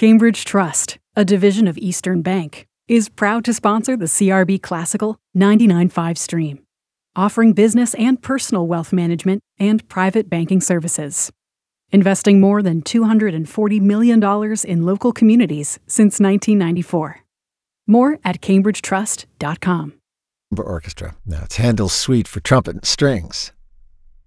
Cambridge Trust, a division of Eastern Bank, is proud to sponsor the CRB Classical 99.5 stream, offering business and personal wealth management and private banking services. Investing more than $240 million in local communities since 1994. More at cambridgetrust.com. Orchestra. Now it's Handel's Suite for trumpet and strings.